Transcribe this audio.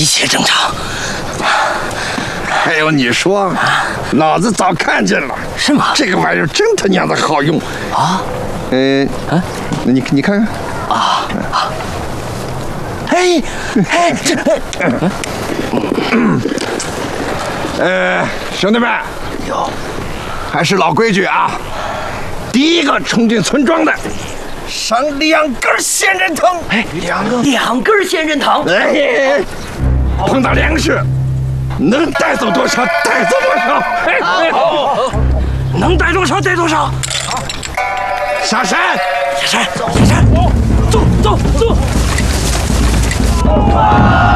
一切正常。 还有你说，老子早看见了， 是吗？ 这个玩意儿真他娘的好用啊！ 你看看啊！哎， 兄弟们， 有， 还是老规矩啊！第一个冲进村庄的，上2根仙人藤。 哎，2根仙人藤。 哎，碰到粮食，能带走多少带走多少。 好，能带多少带多少。 下山， 下山，走，走。